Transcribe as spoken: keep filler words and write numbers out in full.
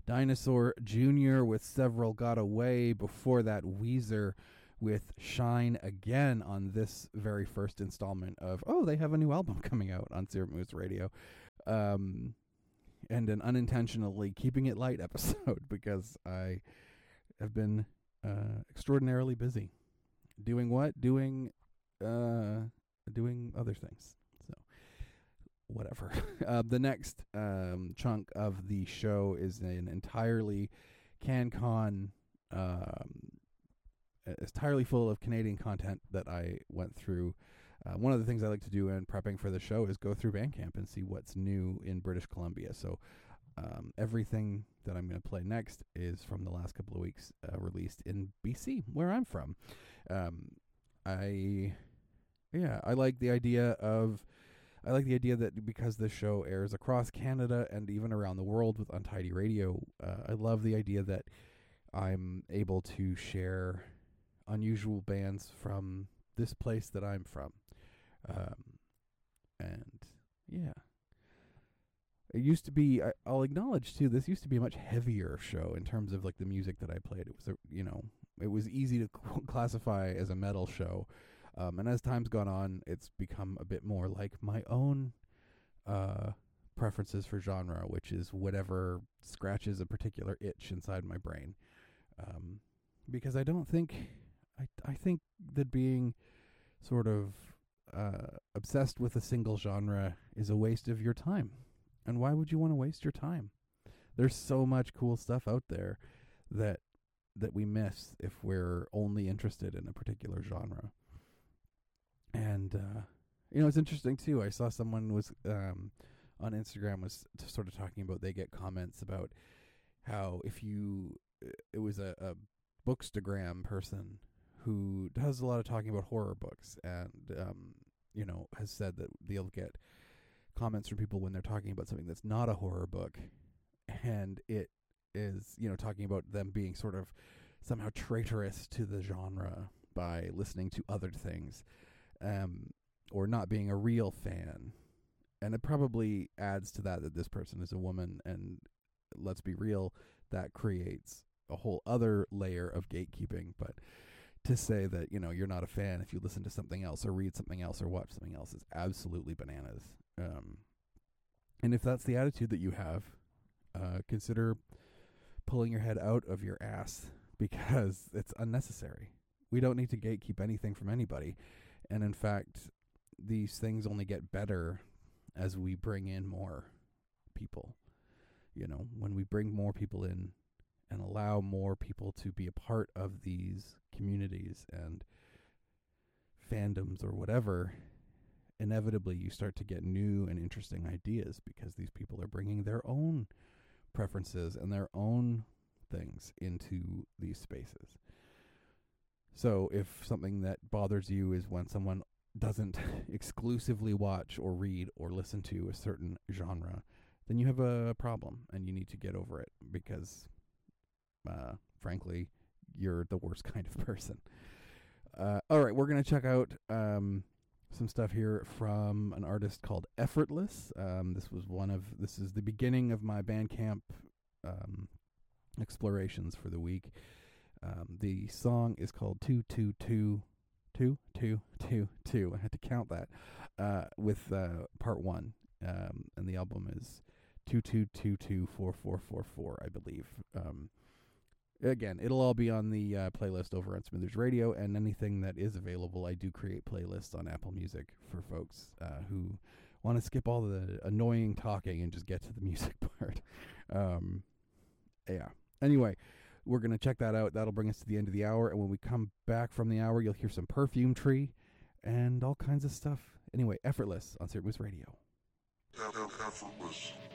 Dinosaur Junior with Several Got Away. Before that, Weezer with Shine Again on this very first installment of, oh, they have a new album coming out on Syrup Moose Radio. Um, and an unintentionally keeping it light episode because I have been uh, extraordinarily busy. Doing what? Doing, uh, doing other things. So, whatever. Uh, the next um, chunk of the show is an entirely CanCon, um, entirely full of Canadian content that I went through. Uh, one of the things I like to do in prepping for the show is go through Bandcamp and see what's new in British Columbia. So um, everything that I'm going to play next is from the last couple of weeks uh, released in B C, where I'm from. Um, I, yeah, I like the idea of, I like the idea that because this show airs across Canada and even around the world with Untidy Radio, uh, I love the idea that I'm able to share unusual bands from this place that I'm from. Um, and yeah, it used to be, I, I'll acknowledge too, this used to be a much heavier show in terms of like the music that I played. It was, a, you know, it was easy to classify as a metal show. Um, and as time's gone on, it's become a bit more like my own, uh, preferences for genre, which is whatever scratches a particular itch inside my brain. Um, because I don't think, I, I think that being sort of uh, obsessed with a single genre is a waste of your time. And why would you want to waste your time? There's so much cool stuff out there that that we miss if we're only interested in a particular genre. And uh, you know, it's interesting too. I saw someone was um, on Instagram was sort of talking about they get comments about how if you it was a, a Bookstagram person who does a lot of talking about horror books and, um, you know, has said that they'll get comments from people when they're talking about something that's not a horror book. And it is, you know, talking about them being sort of somehow traitorous to the genre by listening to other things, um, or not being a real fan. And it probably adds to that that this person is a woman. And let's be real, that creates a whole other layer of gatekeeping. But to say that, you know, you're not a fan if you listen to something else or read something else or watch something else is absolutely bananas. Um, and if that's the attitude that you have, uh, consider pulling your head out of your ass because it's unnecessary. We don't need to gatekeep anything from anybody. And in fact, these things only get better as we bring in more people. You know, when we bring more people in, and allow more people to be a part of these communities and fandoms or whatever, inevitably you start to get new and interesting ideas because these people are bringing their own preferences and their own things into these spaces. So if something that bothers you is when someone doesn't exclusively watch or read or listen to a certain genre, then you have a problem and you need to get over it because Uh, frankly, you're the worst kind of person. Uh, all right, we're going to check out um, some stuff here from an artist called Effortless. Um, this was one of, this is the beginning of my Bandcamp um, explorations for the week. Um, the song is called two two two two two two two. I had to count that uh, with uh, part one. Um, and the album is two two two two four four four four, I believe. Um, Again, it'll all be on the uh, playlist over on Smithers Radio, and anything that is available, I do create playlists on Apple Music for folks uh, who want to skip all the annoying talking and just get to the music part. Um, yeah. Anyway, we're going to check that out. That'll bring us to the end of the hour, and when we come back from the hour, you'll hear some Perfume Tree and all kinds of stuff. Anyway, Effortless on Syrup Moose Radio. Effortless.